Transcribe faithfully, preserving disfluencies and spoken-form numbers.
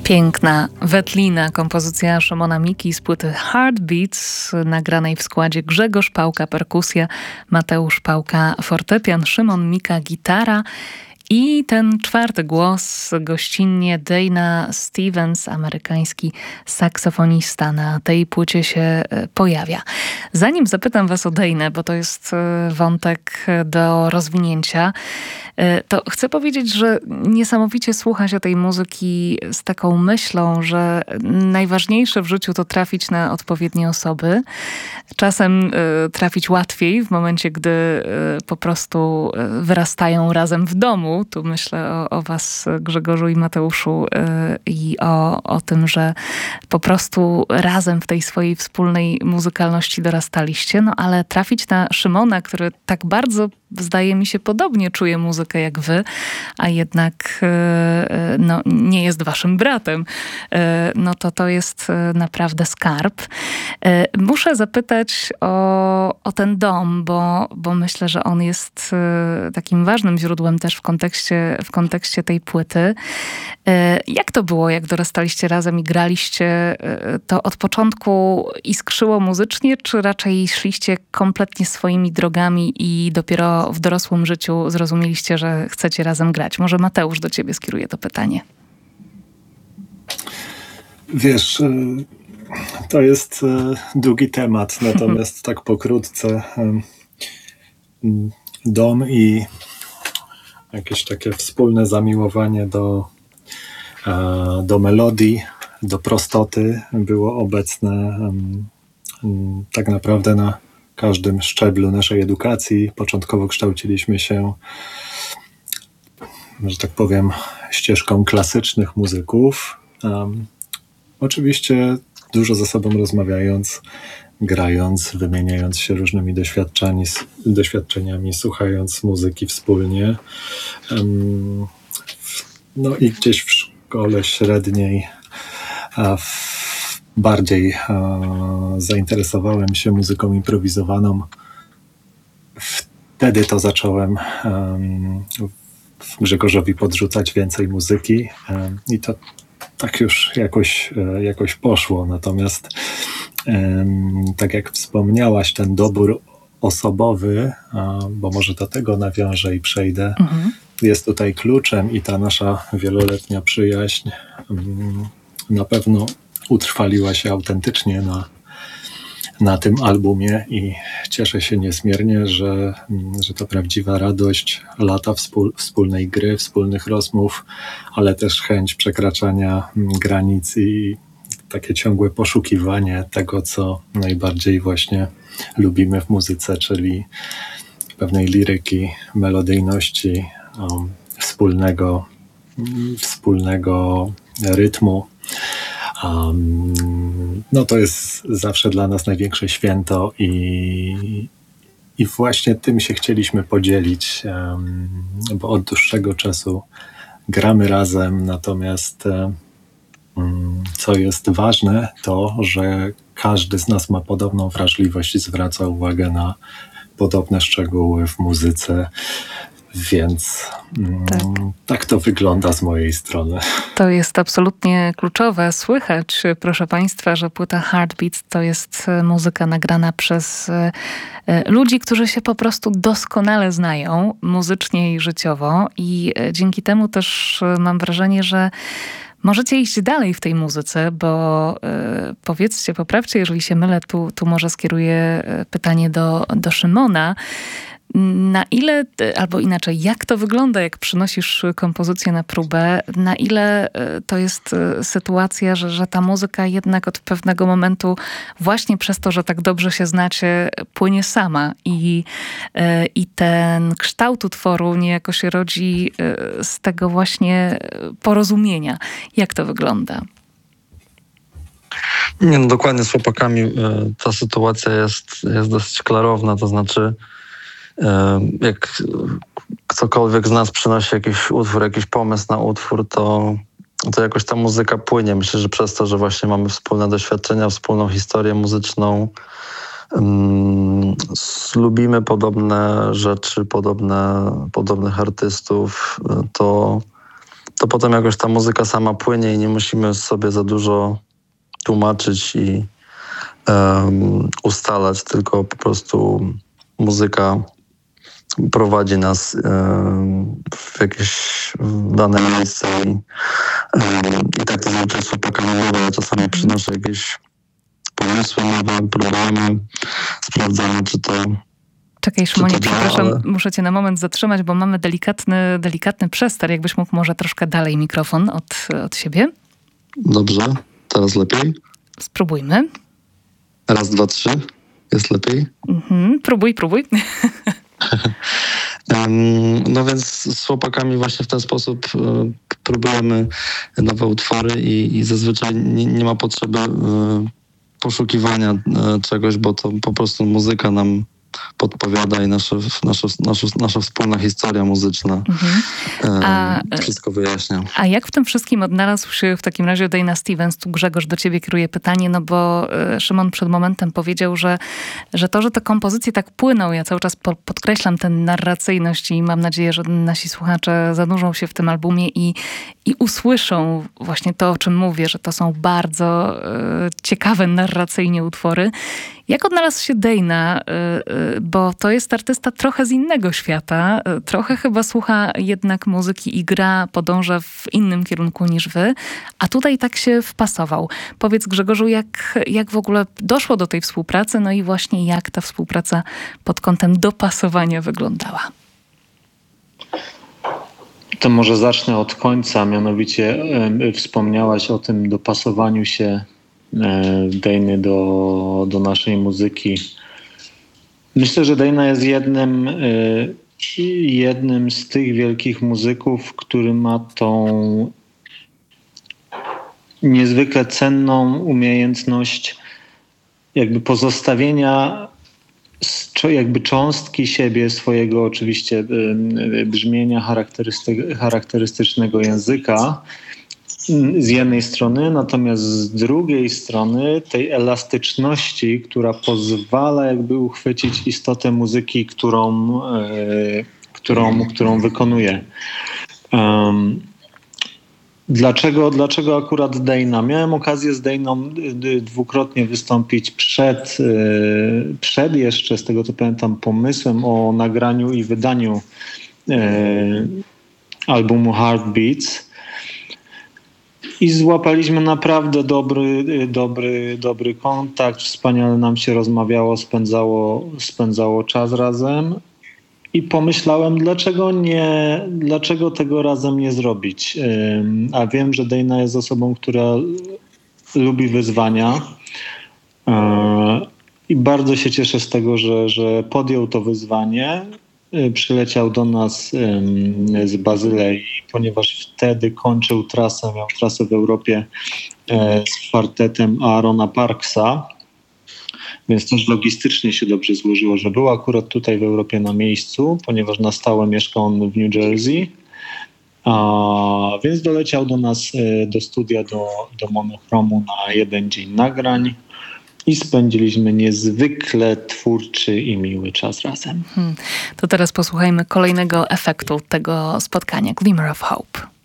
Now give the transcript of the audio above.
Piękna Wetlina, kompozycja Szymona Miki z płyty Heartbeats, nagranej w składzie Grzegorz Pałka perkusja, Mateusz Pałka fortepian, Szymon Mika gitara i ten czwarty głos, gościnnie Dana Stevens, amerykański saksofonista, na tej płycie się pojawia. Zanim zapytam was o Danę, bo to jest wątek do rozwinięcia, to chcę powiedzieć, że niesamowicie słucha się tej muzyki z taką myślą, że najważniejsze w życiu to trafić na odpowiednie osoby. Czasem trafić łatwiej w momencie, gdy po prostu wyrastają razem w domu. Tu myślę o, o was, Grzegorzu i Mateuszu, i o, o tym, że po prostu razem w tej swojej wspólnej muzykalności dorastaliście. No ale trafić na Szymona, który tak bardzo, zdaje mi się, podobnie czuje muzykę jak wy, a jednak no, nie jest waszym bratem, no to to jest naprawdę skarb. Muszę zapytać o, o ten dom, bo, bo myślę, że on jest takim ważnym źródłem też w kontekście, w kontekście tej płyty. Jak to było, jak dorastaliście razem i graliście? To od początku iskrzyło muzycznie, czy raczej szliście kompletnie swoimi drogami i dopiero w dorosłym życiu zrozumieliście, że chcecie razem grać? Może Mateusz, do ciebie skieruję to pytanie. Wiesz, to jest długi temat, natomiast tak pokrótce dom i jakieś takie wspólne zamiłowanie do, do melodii, do prostoty było obecne tak naprawdę na każdym szczeblu naszej edukacji. Początkowo kształciliśmy się, że tak powiem, ścieżką klasycznych muzyków. Um, oczywiście dużo ze sobą rozmawiając, grając, wymieniając się różnymi doświadczeniami, doświadczeniami słuchając muzyki wspólnie. Um, no i gdzieś w szkole średniej a w bardziej e, zainteresowałem się muzyką improwizowaną. Wtedy to zacząłem e, Grzegorzowi podrzucać więcej muzyki e, i to tak już jakoś, e, jakoś poszło. Natomiast e, tak jak wspomniałaś, ten dobór osobowy, e, bo może do tego nawiążę i przejdę, mhm. jest tutaj kluczem i ta nasza wieloletnia przyjaźń m, na pewno utrwaliła się autentycznie na, na tym albumie i cieszę się niezmiernie, że, że to prawdziwa radość, lata wspól, wspólnej gry, wspólnych rozmów, ale też chęć przekraczania granic i takie ciągłe poszukiwanie tego, co najbardziej właśnie lubimy w muzyce, czyli pewnej liryki, melodyjności, um, wspólnego, wspólnego rytmu. Um, no to jest zawsze dla nas największe święto i, i właśnie tym się chcieliśmy podzielić, um, bo od dłuższego czasu gramy razem, natomiast um, co jest ważne, to, że każdy z nas ma podobną wrażliwość i zwraca uwagę na podobne szczegóły w muzyce. Więc tak. Mm, tak to wygląda z mojej strony. To jest absolutnie kluczowe. Słychać, proszę państwa, że płyta Heartbeats to jest muzyka nagrana przez ludzi, którzy się po prostu doskonale znają muzycznie i życiowo i dzięki temu też mam wrażenie, że możecie iść dalej w tej muzyce, bo y, powiedzcie, poprawcie, jeżeli się mylę, tu, tu może skieruję pytanie do, do Szymona. Na ile, albo inaczej, jak to wygląda, jak przynosisz kompozycję na próbę? Na ile to jest sytuacja, że, że ta muzyka jednak od pewnego momentu właśnie przez to, że tak dobrze się znacie, płynie sama i, i ten kształt utworu niejako się rodzi z tego właśnie porozumienia. Jak to wygląda? Nie, no dokładnie z chłopakami ta sytuacja jest, jest dosyć klarowna, to znaczy jak ktokolwiek z nas przynosi jakiś utwór, jakiś pomysł na utwór, to, to jakoś ta muzyka płynie. Myślę, że przez to, że właśnie mamy wspólne doświadczenia, wspólną historię muzyczną, um, lubimy podobne rzeczy, podobne, podobnych artystów, to to potem jakoś ta muzyka sama płynie i nie musimy sobie za dużo tłumaczyć i um, ustalać, tylko po prostu muzyka prowadzi nas um, w jakieś dane miejsce i, um, i tak to zazwyczaj z chłopakami bywa. Ja czasami przynoszę jakieś pomysły nowe, próbujemy, sprawdzamy, czy to Czekaj, Szymonie, to działa, przepraszam, ale... muszę cię na moment zatrzymać, bo mamy delikatny, delikatny przester. Jakbyś mógł może troszkę dalej mikrofon od, od siebie. Dobrze, teraz lepiej. Spróbujmy. Raz, dwa, trzy. Jest lepiej? Mhm, próbuj, próbuj. No więc z chłopakami właśnie w ten sposób próbujemy nowe utwory i, i zazwyczaj nie, nie ma potrzeby poszukiwania czegoś, bo to po prostu muzyka nam podpowiada i nasze, nasze, nasze, nasza wspólna historia muzyczna mhm. a, wszystko wyjaśnia. A jak w tym wszystkim odnalazł się w takim razie Dana Stevens? Tu Grzegorz do ciebie kieruje pytanie, no bo Szymon przed momentem powiedział, że, że to, że te kompozycje tak płyną, ja cały czas po, podkreślam tę narracyjność i mam nadzieję, że nasi słuchacze zanurzą się w tym albumie i, i usłyszą właśnie to, o czym mówię, że to są bardzo e, ciekawe narracyjnie utwory. Jak odnalazł się Dana, bo to jest artysta trochę z innego świata, trochę chyba słucha jednak muzyki i gra, podąża w innym kierunku niż wy, a tutaj tak się wpasował. Powiedz Grzegorzu, jak, jak w ogóle doszło do tej współpracy, no i właśnie jak ta współpraca pod kątem dopasowania wyglądała? To może zacznę od końca, mianowicie y, wspomniałaś o tym dopasowaniu się Dany do, do naszej muzyki. Myślę, że Dana jest jednym, jednym z tych wielkich muzyków, który ma tą niezwykle cenną umiejętność jakby pozostawienia jakby cząstki siebie, swojego oczywiście brzmienia charakterystyk- charakterystycznego języka z jednej strony, natomiast z drugiej strony tej elastyczności, która pozwala jakby uchwycić istotę muzyki, którą, e, którą, którą wykonuje. Um, dlaczego, dlaczego akurat Dana? Miałem okazję z Daną dwukrotnie wystąpić przed, e, przed jeszcze, z tego co pamiętam, pomysłem o nagraniu i wydaniu e, albumu Heartbeats. I złapaliśmy naprawdę dobry, dobry, dobry kontakt. Wspaniale nam się rozmawiało, spędzało, spędzało czas razem. I pomyślałem, dlaczego nie, dlaczego tego razem nie zrobić. A wiem, że Dana jest osobą, która lubi wyzwania. I bardzo się cieszę z tego, że, że podjął to wyzwanie. Przyleciał do nas z Bazylei, ponieważ wtedy kończył trasę, miał trasę w Europie z kwartetem Aarona Parksa, więc też logistycznie się dobrze złożyło, że był akurat tutaj w Europie na miejscu, ponieważ na stałe mieszka on w New Jersey, a więc doleciał do nas do studia, do, do Monochromu na jeden dzień nagrań. I spędziliśmy niezwykle twórczy i miły czas razem. Hmm. To teraz posłuchajmy kolejnego efektu tego spotkania, Glimmer of Hope.